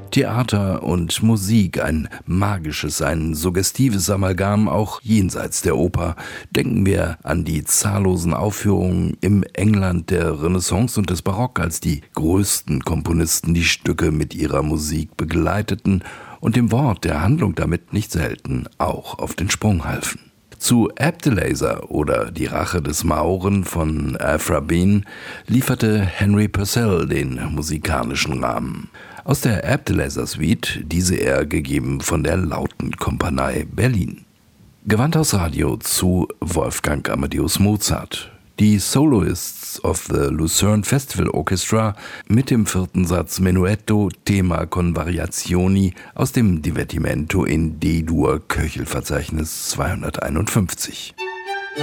Theater und Musik, ein magisches, ein suggestives Amalgam, auch jenseits der Oper. Denken wir an die zahllosen Aufführungen im England der Renaissance und des Barock, als die größten Komponisten die Stücke mit ihrer Musik begleiteten und dem Wort der Handlung damit nicht selten auch auf den Sprung halfen. Zu Abdelaziz oder Die Rache des Mauren von Aphra Behn lieferte Henry Purcell den musikalischen Rahmen. Aus der Abdelaziz Suite, diese er gegeben von der Lautenkompanie Berlin. Gewandhaus Radio zu Wolfgang Amadeus Mozart. Die Soloists of the Lucerne Festival Orchestra mit dem 4. Satz Menuetto Tema con Variazioni aus dem Divertimento in D-Dur Köchelverzeichnis 251.